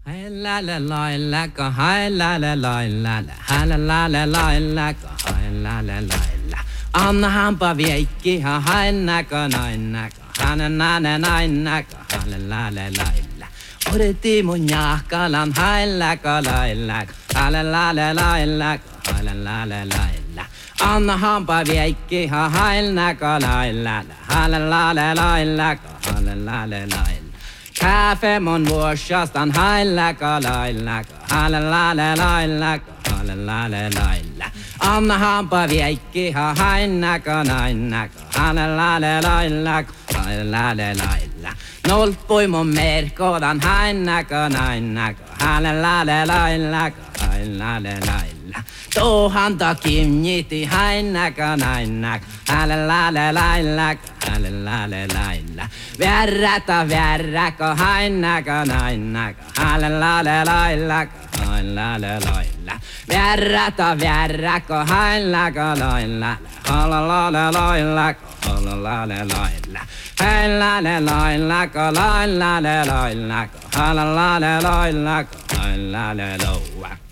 Hi la la la la ka hi la la la la la hi la la la la la ka hi la la la la Anna hampa viekki ha hi na ka na ka ha na na ka ha la la la la la Oreti mun jahkalan hi la ka la ha la la la la la ka ha la la la la la Anna hampa viekki ha hi na ka la ha la la la la ka ha la la la la Kaffe mun vuorsastan hailaka lailaka halala lailaka halala laila Anna hampa viekki ha hainaka nainaka halala lailaka halala laila Nolpui mun merkodan hainaka nainaka halala lailaka halala laila Tuhanta kimniti hainaka nainaka halala lailaka halala laila Värräka hainaka nainaka halala lailaka halala laila Värräka hainaka laila halala lailaka halala laila Halala lailaka lailaka halala lailaka halala lailaka